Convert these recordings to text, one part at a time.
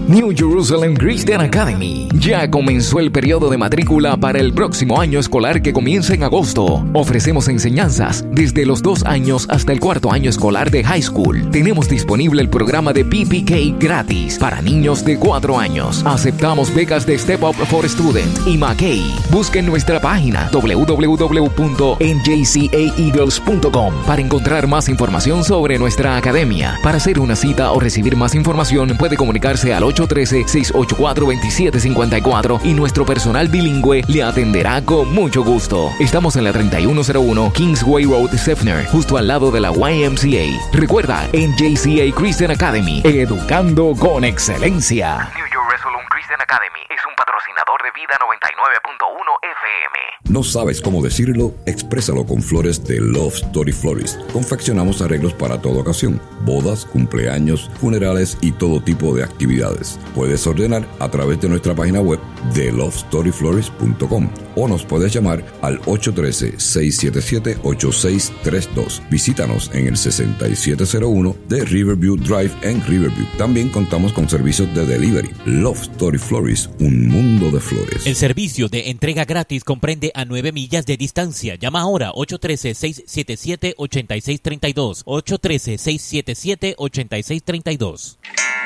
New Jerusalem Christian Academy. Ya comenzó el periodo de matrícula para el próximo año escolar que comienza en agosto. Ofrecemos enseñanzas desde los 2 años hasta el 4º año escolar de high school. Tenemos disponible el programa de PPK gratis para niños de 4 años. Aceptamos becas de Step Up for Student y McKay. Busquen nuestra página www.njcaeagles.com para encontrar más información sobre nuestra academia. Para hacer una cita o recibir más información, puede comunicarse al 813-684-2754 y nuestro personal bilingüe le atenderá con mucho gusto. Estamos en la 3101 Kingsway Road, Seffner, justo al lado de la YMCA. Recuerda, NJCA Christian Academy, educando con excelencia. New Jerusalem Christian Academy es un patrocinador de Vida 99.1 FM. ¿No sabes cómo decirlo? Exprésalo con flores de Love Story Florist. Confeccionamos arreglos para toda ocasión: bodas, cumpleaños, funerales y todo tipo de actividades. Puedes ordenar a través de nuestra página web de lovestoryflorist.com o nos puedes llamar al 813-677-8632. Visítanos en el 6701 de Riverview Drive en Riverview. También contamos con servicios de delivery. Love Story Florist, un mundo de flores. El servicio de entrega gratis comprende a 9 millas de distancia. Llama ahora 813-677-8632. 813-677-8632.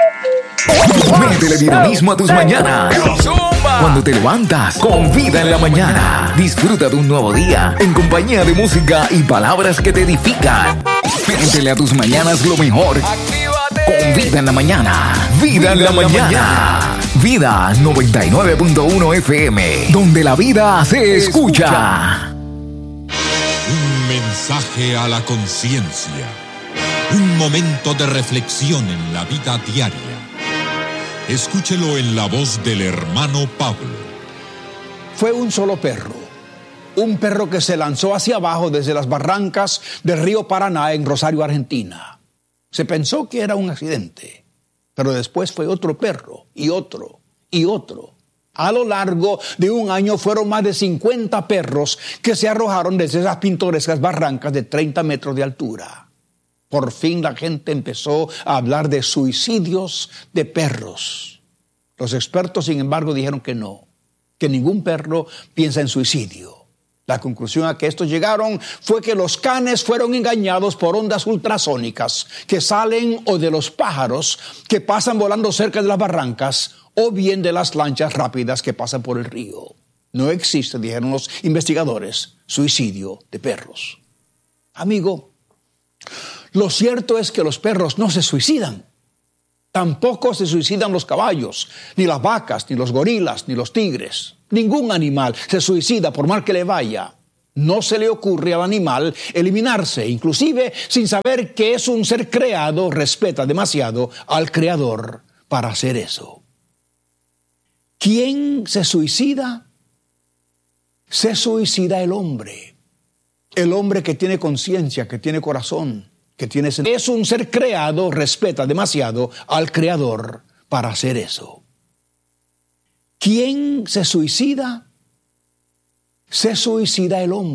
Métele dinamismo a tus mañanas. Cuando te levantas con Vida en la mañana, disfruta de un nuevo día en compañía de música y palabras que te edifican. Métele a tus mañanas lo mejor con Vida en la mañana. Vida en la mañana. Vida 99.1 FM, donde la vida se escucha. Un mensaje a la conciencia. Un momento de reflexión en la vida diaria. Escúchelo en la voz del hermano Pablo. Fue un solo perro. Un perro que se lanzó hacia abajo desde las barrancas del río Paraná en Rosario, Argentina. Se pensó que era un accidente, pero después fue otro perro y otro y otro. A lo largo de un año fueron más de 50 perros que se arrojaron desde esas pintorescas barrancas de 30 metros de altura. Por fin la gente empezó a hablar de suicidios de perros. Los expertos, sin embargo, dijeron que no, que ningún perro piensa en suicidio. La conclusión a que estos llegaron fue que los canes fueron engañados por ondas ultrasónicas que salen o de los pájaros que pasan volando cerca de las barrancas o bien de las lanchas rápidas que pasan por el río. No existe, dijeron los investigadores, suicidio de perros. Amigo, lo cierto es que los perros no se suicidan. Tampoco se suicidan los caballos, ni las vacas, ni los gorilas, ni los tigres. Ningún animal se suicida por mal que le vaya. No se le ocurre al animal eliminarse, inclusive sin saber que es un ser creado, respeta demasiado al Creador para hacer eso. ¿Quién se suicida? Se suicida el hombre. El hombre que tiene conciencia, que tiene corazón, que tiene sentido. Es un ser creado, respeta demasiado al Creador para hacer eso. ¿Quién se suicida? Se suicida el hombre.